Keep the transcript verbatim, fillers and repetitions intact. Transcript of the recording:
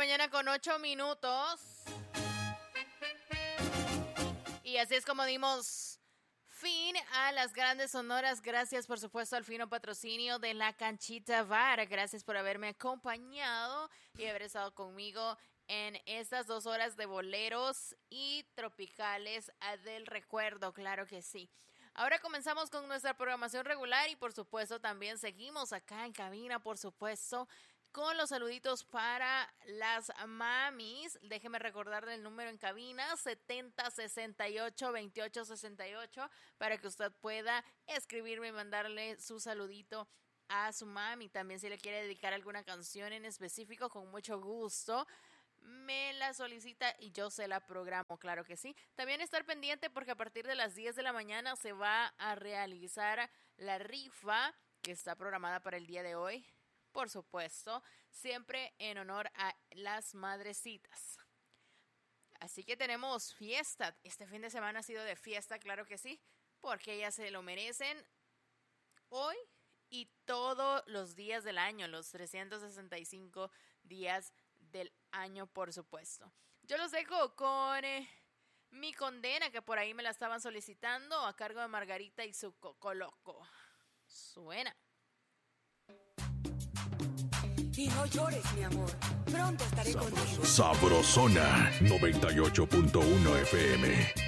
mañana con ocho minutos. Y así es como dimos fin a las grandes sonoras. Gracias, por supuesto, al fino patrocinio de La Canchita Bar. Gracias por haberme acompañado y haber estado conmigo en estas dos horas de boleros y tropicales del recuerdo. Claro que sí. Ahora comenzamos con nuestra programación regular y, por supuesto, también seguimos acá en cabina, por supuesto, con los saluditos para las mamis. Déjeme recordarle el número en cabina, setenta sesenta y ocho veintiocho sesenta y ocho, para que usted pueda escribirme y mandarle su saludito a su mami. También si le quiere dedicar alguna canción en específico, con mucho gusto me la solicita y yo se la programo, claro que sí. También estar pendiente porque a partir de las diez de la mañana se va a realizar la rifa que está programada para el día de hoy. Por supuesto, siempre en honor a las madrecitas. Así que tenemos fiesta. Este fin de semana ha sido de fiesta, claro que sí, porque ellas se lo merecen hoy y todos los días del año, los trescientos sesenta y cinco días del año, por supuesto. Yo los dejo con eh, mi condena, que por ahí me la estaban solicitando, a cargo de Margarita y su Coco Loco. Suena. Y no llores, mi amor. Pronto estaré contigo. Sabrosona noventa y ocho punto uno F M.